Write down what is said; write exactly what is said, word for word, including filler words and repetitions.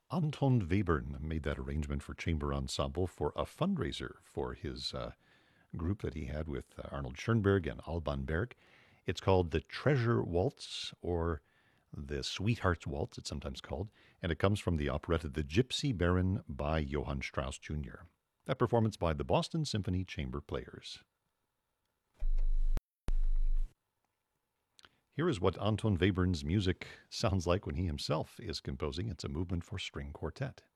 Anton Webern made that arrangement for chamber ensemble for a fundraiser for his uh, group that he had with uh, Arnold Schoenberg and Alban Berg. It's called the Treasure Waltz, or the Sweetheart's Waltz, it's sometimes called, and it comes from the operetta The Gypsy Baron by Johann Strauss Junior That performance by the Boston Symphony Chamber Players. Here is what Anton Webern's music sounds like when he himself is composing. It's a movement for string quartet.